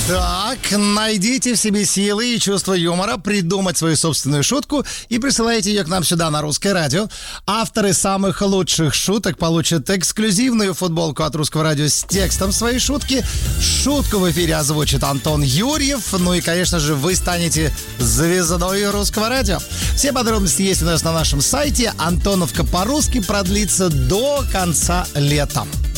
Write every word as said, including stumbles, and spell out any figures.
Так, найдите в себе силы и чувство юмора, придумать свою собственную шутку и присылайте ее к нам сюда на Русское радио. Авторы самых лучших шуток получат эксклюзивную футболку от Русского радио с текстом своей шутки. Шутку в эфире озвучит Антон Юрьев. Ну и, конечно же, вы станете звездой Русского радио. Все подробности есть у нас на нашем сайте. Антоновка по-русски продлится до конца лета.